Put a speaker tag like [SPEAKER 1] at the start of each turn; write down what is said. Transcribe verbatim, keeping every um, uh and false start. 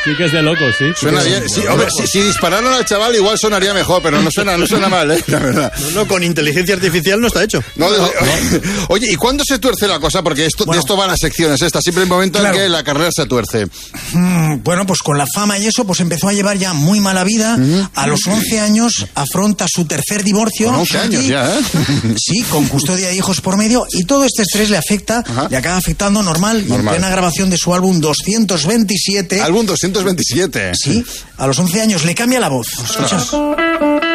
[SPEAKER 1] Sí que es de loco, sí.
[SPEAKER 2] Suena bien. Sí, hombre, si, si dispararan al chaval igual sonaría mejor, pero no suena, no suena mal, ¿eh? La verdad.
[SPEAKER 3] No, no, con inteligencia artificial no está hecho.
[SPEAKER 2] No, no, no. Oye, ¿y cuándo se tuerce la cosa? Porque esto, bueno, de esto van las secciones estas. Siempre hay un momento claro. en que la carrera se tuerce.
[SPEAKER 4] Mm, bueno, pues con la fama y eso, pues empezó a llevar ya muy mala vida. Uh-huh. A los once años afronta su tercer divorcio.
[SPEAKER 2] Con once años ya, ¿eh?
[SPEAKER 4] Sí, con custodia de hijos por medio. Y todo este estrés le afecta, uh-huh. le acaba afectando normal. normal. Y en plena grabación de su álbum doscientos veintisiete...
[SPEAKER 2] Álbum doscientos veintisiete.
[SPEAKER 4] Sí, a los once años le cambia la voz. ¿Escuchas?